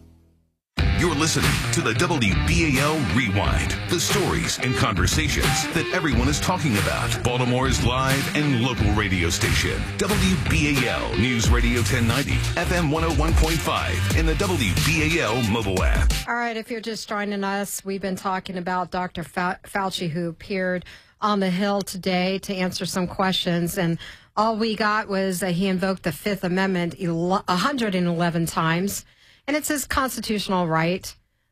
You're listening to the WBAL Rewind, the stories and conversations that everyone is talking about. Baltimore's live and local radio station, WBAL News Radio 1090, FM 101.5, and the WBAL mobile app. All right, if you're just joining us, we've been talking about Dr. Fauci, who appeared on the Hill today to answer some questions, and all we got was that he invoked the Fifth Amendment 111 times. And it's his constitutional right.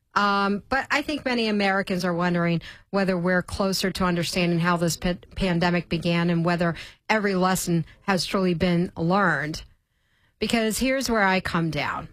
But I think many Americans are wondering whether we're closer to understanding how this pandemic began and whether every lesson has truly been learned. Because here's where I come down.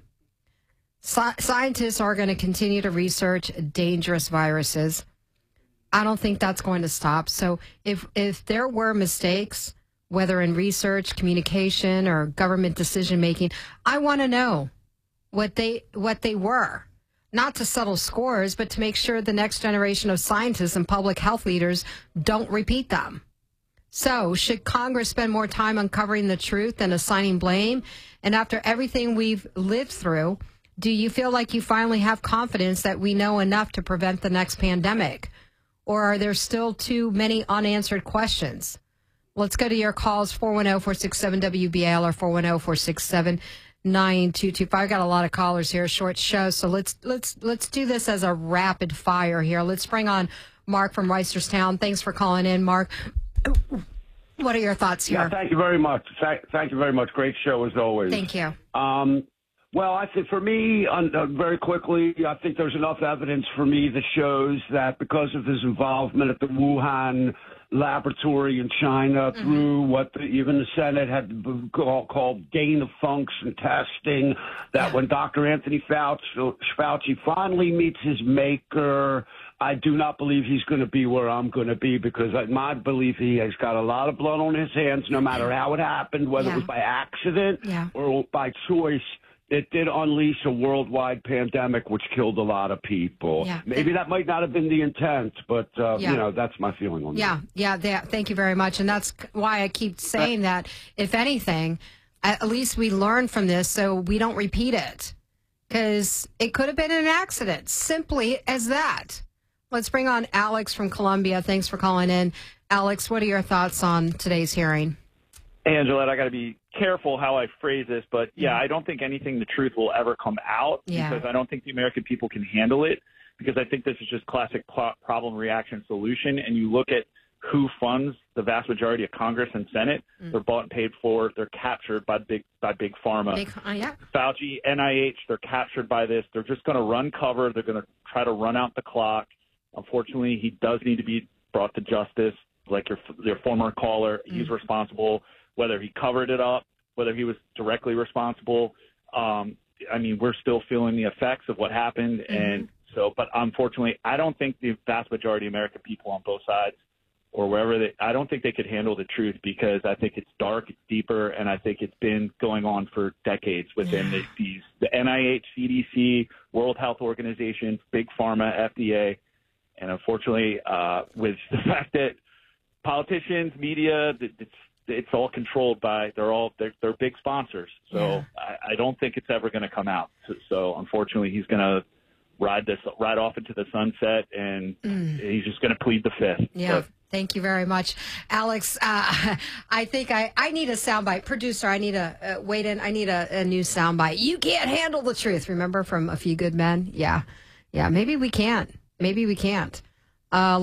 Scientists are going to continue to research dangerous viruses. I don't think that's going to stop. So if there were mistakes, whether in research, communication, or government decision making, I want to know what they were, not to settle scores, but to make sure the next generation of scientists and public health leaders don't repeat them. So should Congress spend more time uncovering the truth than assigning blame? And after everything we've lived through, do you feel like you finally have confidence that we know enough to prevent the next pandemic? Or are there still too many unanswered questions? Let's go to your calls, 410-467-WBAL or 410-467-9225. I got a lot of callers here, short show, so let's do this as a rapid fire here. Let's bring on Mark from Reisterstown. Thanks for calling in, Mark. What are your thoughts here? Yeah, thank you very much. Thank you very much. Great show as always. Thank you. Well, I think for me, very quickly, I think there's enough evidence for me that shows that because of his involvement at the Wuhan laboratory in China through what even the Senate had called gain of function testing, that when Dr. Anthony Fauci finally meets his maker, I do not believe he's going to be where I'm going to be, because my belief, he has got a lot of blood on his hands, no matter how it happened, whether it was by accident or by choice. It did unleash a worldwide pandemic, which killed a lot of people. Yeah. Maybe that might not have been the intent, but, you know, that's my feeling on that. Yeah. Thank you very much. And that's why I keep saying that, if anything, at least we learn from this so we don't repeat it. Because it could have been an accident, simply as that. Let's bring on Alex from Columbia. Thanks for calling in. Alex, what are your thoughts on today's hearing? Hey, Angelette, I got to be careful how I phrase this, but I don't think the truth will ever come out, because I don't think the American people can handle it, because I think this is just classic problem, reaction, solution. And you look at who funds the vast majority of Congress and Senate. They're bought and paid for. They're captured by big pharma. Yeah. Fauci, NIH, they're captured by this. They're just going to run cover. They're going to try to run out the clock. Unfortunately, he does need to be brought to justice. Like your former caller, he's responsible. Whether he covered it up, whether he was directly responsible. I mean, we're still feeling the effects of what happened. And so, but unfortunately, I don't think the vast majority of American people on both sides or wherever I don't think they could handle the truth, because I think it's dark, it's deeper, and I think it's been going on for decades within the NIH, CDC, World Health Organization, Big Pharma, FDA. And unfortunately, with the fact that politicians, media, it's all controlled by they're big sponsors. So I don't think it's ever going to come out. So unfortunately, he's going to ride off into the sunset, and he's just going to plead the fifth. Yeah. But, thank you very much, Alex. I think I need a soundbite. Producer, I need a wait in. I need a new soundbite. You can't handle the truth. Remember from A Few Good Men? Yeah. Maybe we can't.